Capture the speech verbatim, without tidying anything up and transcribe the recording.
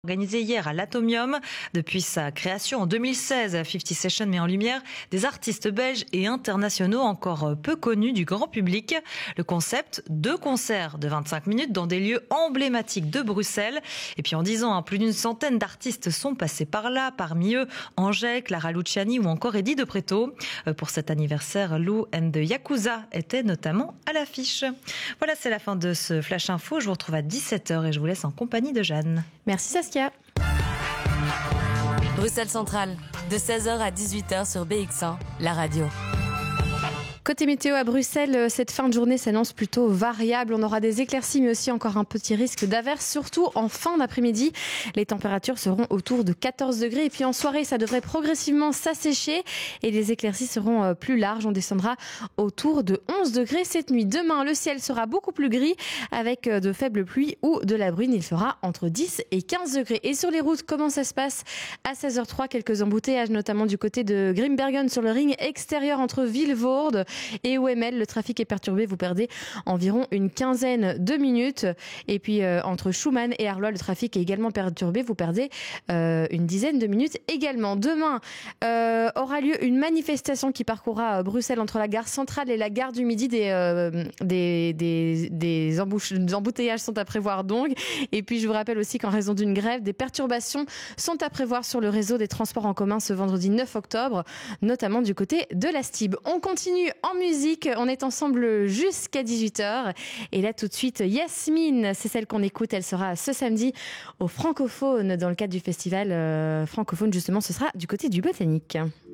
Organisé hier à l'Atomium. Depuis sa création en deux mille seize, cinquante Sessions met en lumière des artistes belges et internationaux encore peu connus du grand public. Le concept, deux concerts de vingt-cinq minutes dans des lieux emblématiques de Bruxelles. Et puis en dix ans, hein, plus d'une centaine d'artistes sont passés par là. Parmi eux, Angèle, Clara Luciani ou encore Eddie de Pretto. Pour cet anniversaire, Lou and the Yakuza était notamment à l'affiche. Voilà, c'est la fin de ce Flash Info. Je vous retrouve à dix-sept heures et je vous laisse en compagnie de Jeanne. Merci Saskia. Bruxelles Centrale, de seize heures à dix-huit heures sur B X un, la radio. Côté météo à Bruxelles, cette fin de journée s'annonce plutôt variable. On aura des éclaircies, mais aussi encore un petit risque d'averse, surtout en fin d'après-midi. Les températures seront autour de quatorze degrés. Et puis en soirée, ça devrait progressivement s'assécher et les éclaircies seront plus larges. On descendra autour de onze degrés cette nuit. Demain, le ciel sera beaucoup plus gris avec de faibles pluies ou de la bruine. Il fera entre dix et quinze degrés. Et sur les routes, comment ça se passe? À seize heures trois, quelques embouteillages, notamment du côté de Grimbergen sur le ring extérieur entre Vilvoorde et O M L. Le trafic est perturbé, vous perdez environ une quinzaine de minutes. Et puis euh, entre Schumann et Arlois, le trafic est également perturbé, vous perdez euh, une dizaine de minutes également. Demain euh, aura lieu une manifestation qui parcourra Bruxelles entre la gare centrale et la gare du Midi. Des, euh, des, des, des, embouche, des embouteillages sont à prévoir donc. Et puis je vous rappelle aussi qu'en raison d'une grève, des perturbations sont à prévoir sur le réseau des transports en commun ce vendredi neuf octobre, notamment du côté de la Stib. On continue en musique, on est ensemble jusqu'à dix-huit heures. Et là tout de suite, Yasmine, c'est celle qu'on écoute, elle sera ce samedi au Francophone dans le cadre du festival euh, francophone, justement, ce sera du côté du Botanique.